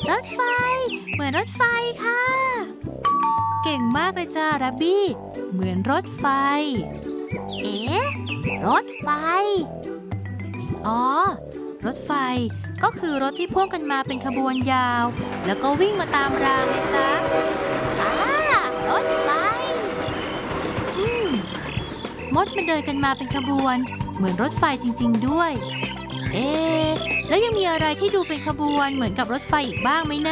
รถไฟเหมือนรถไฟค่ะเก่งมากเลยจ้ารับบี้เหมือนรถไฟเอ๊ะรถไฟอ๋อรถไฟก็คือรถที่พ่วงกันมาเป็นขบวนยาวแล้วก็วิ่งมาตามรางเลยจ้ารถไฟอืมมดมันเดินกันมาเป็นขบวนเหมือนรถไฟจริงๆด้วยเอ๊ะแล้วยังมีอะไรที่ดูเป็นขบวนเหมือนกับรถไฟอีกบ้างไหมนะ